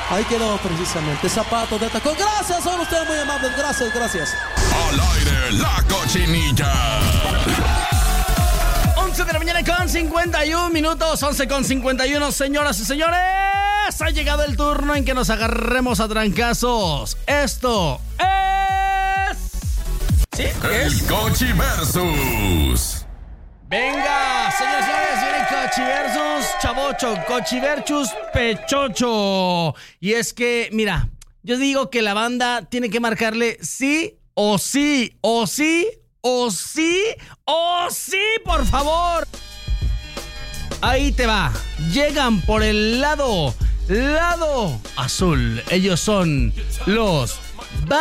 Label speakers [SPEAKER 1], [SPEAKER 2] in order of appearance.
[SPEAKER 1] Ahí quedó precisamente, zapatos de tacón. Gracias, son ustedes muy amables, gracias.
[SPEAKER 2] Al aire, la cochinilla.
[SPEAKER 3] 11 de la mañana con 51 minutos, 11 con 51, señoras y señores. Ha llegado el turno en que nos agarremos a trancazos. Esto es... ¿Sí?
[SPEAKER 2] El Cochi Versus.
[SPEAKER 3] Venga, señores, viene Cochi versus Chavocho, Cochi versus Pechocho. Y es que, mira, yo digo que la banda tiene que marcarle sí o sí, o sí, o sí, o sí, por favor. Ahí te va. Llegan por el lado azul. Ellos son los